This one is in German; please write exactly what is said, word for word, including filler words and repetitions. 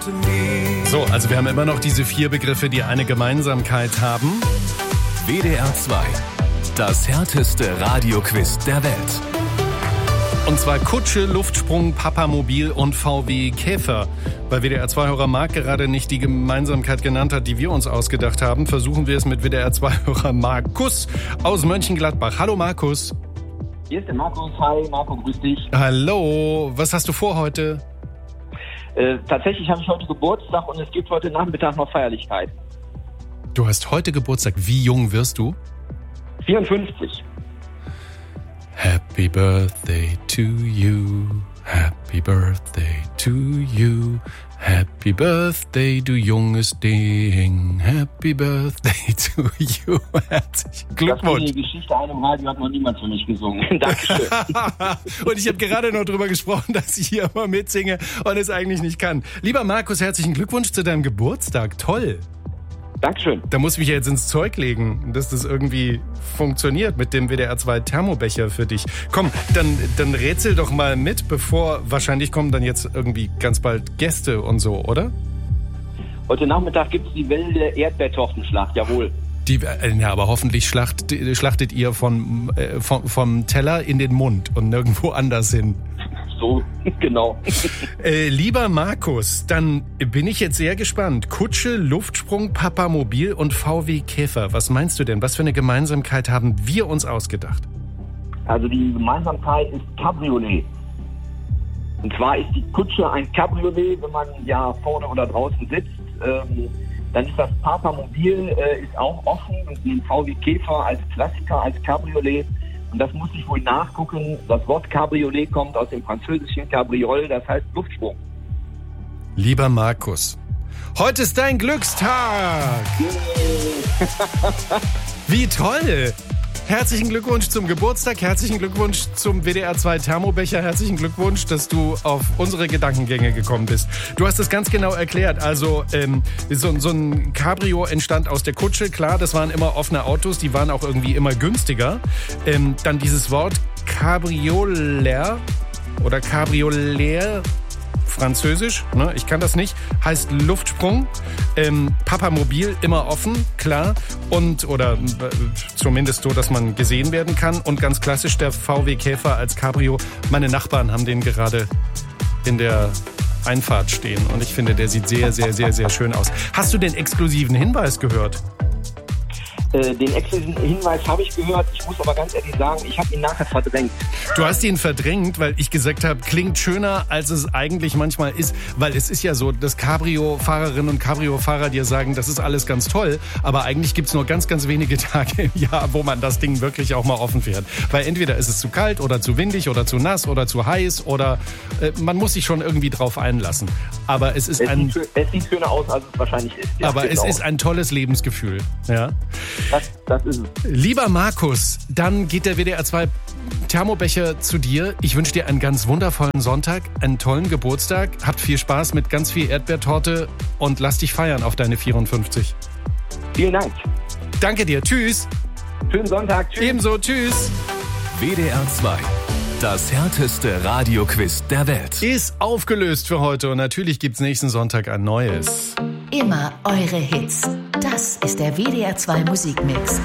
So, also wir haben immer noch diese vier Begriffe, die eine Gemeinsamkeit haben. W D R zwei, das härteste Radioquiz der Welt. Und zwar Kutsche, Luftsprung, Papamobil und V W Käfer. Weil W D R zwei-Hörer Marc gerade nicht die Gemeinsamkeit genannt hat, die wir uns ausgedacht haben, versuchen wir es mit W D R zwei-Hörer Markus aus Mönchengladbach. Hallo Markus. Hier ist der Markus. Hi Marco, grüß dich. Hallo, was hast du vor heute? Äh, tatsächlich habe ich heute Geburtstag und es gibt heute Nachmittag noch Feierlichkeit. Du hast heute Geburtstag. Wie jung wirst du? vierundfünfzig. Happy Birthday to you. Happy Birthday to you. Happy Birthday, du junges Ding. Happy Birthday to you. Herzlichen Glückwunsch. Die Geschichte einem Radio hat noch niemand für mich gesungen. Dankeschön. Und ich habe gerade noch drüber gesprochen, dass ich hier immer mitsinge und es eigentlich nicht kann. Lieber Markus, herzlichen Glückwunsch zu deinem Geburtstag. Toll. Dankeschön. Da muss ich mich jetzt ins Zeug legen, dass das irgendwie funktioniert mit dem W D R zwei Thermobecher für dich. Komm, dann, dann rätsel doch mal mit, bevor wahrscheinlich kommen dann jetzt irgendwie ganz bald Gäste und so, oder? Heute Nachmittag gibt es die wilde Erdbeertortenschlacht, jawohl. Die, äh, ja, aber hoffentlich schlacht, schlachtet ihr von, äh, vom, vom Teller in den Mund und nirgendwo anders hin. So, genau. Äh, lieber Markus, dann bin ich jetzt sehr gespannt. Kutsche, Luftsprung, Papamobil und V W Käfer. Was meinst du denn? Was für eine Gemeinsamkeit haben wir uns ausgedacht? Also die Gemeinsamkeit ist Cabriolet. Und zwar ist die Kutsche ein Cabriolet, wenn man ja vorne oder draußen sitzt. Ähm, dann ist das Papamobil äh, ist auch offen und den V W Käfer als Klassiker, als Cabriolet. Und das muss ich wohl nachgucken. Das Wort Cabriolet kommt aus dem französischen Cabriole, das heißt Luftsprung. Lieber Markus, heute ist dein Glückstag. Wie toll. Herzlichen Glückwunsch zum Geburtstag, herzlichen Glückwunsch zum W D R zwei Thermobecher, herzlichen Glückwunsch, dass du auf unsere Gedankengänge gekommen bist. Du hast es ganz genau erklärt, also ähm, so, so ein Cabrio entstand aus der Kutsche, klar, das waren immer offene Autos, die waren auch irgendwie immer günstiger. Ähm, dann dieses Wort Cabriolet oder Cabriolet, französisch, ne? Ich kann das nicht, heißt Luftsprung, ähm, Papamobil immer offen, klar, und oder äh, zumindest so, dass man gesehen werden kann und ganz klassisch der V W Käfer als Cabrio. Meine Nachbarn haben den gerade in der Einfahrt stehen und ich finde, der sieht sehr, sehr, sehr, sehr schön aus. Hast du den exklusiven Hinweis gehört? Äh, den exklusiven Hinweis habe ich gehört. Ich muss aber ganz ehrlich sagen, ich habe ihn nachher verdrängt. Du hast ihn verdrängt, weil ich gesagt habe, klingt schöner, als es eigentlich manchmal ist. Weil es ist ja so, dass Cabrio-Fahrerinnen und Cabrio-Fahrer dir sagen, das ist alles ganz toll. Aber eigentlich gibt es nur ganz, ganz wenige Tage im Jahr, wo man das Ding wirklich auch mal offen fährt. Weil entweder ist es zu kalt oder zu windig oder zu nass oder zu heiß oder äh, man muss sich schon irgendwie drauf einlassen. Aber es ist es ein... Sieht, es sieht schöner aus, als es wahrscheinlich ist. Ja, aber es auch. ist ein tolles Lebensgefühl. Ja. Das, das ist es. Lieber Markus, dann geht der W D R zwei Thermobecher zu dir. Ich wünsche dir einen ganz wundervollen Sonntag, einen tollen Geburtstag. Habt viel Spaß mit ganz viel Erdbeertorte und lass dich feiern auf deine vierundfünfzig. Vielen Dank. Danke dir. Tschüss. Schönen Sonntag. Tschüss. Ebenso. Tschüss. W D R zwei, das härteste Radioquiz der Welt. Ist aufgelöst für heute und natürlich gibt's nächsten Sonntag ein neues. Immer eure Hits. Das ist der W D R zwei Musikmix.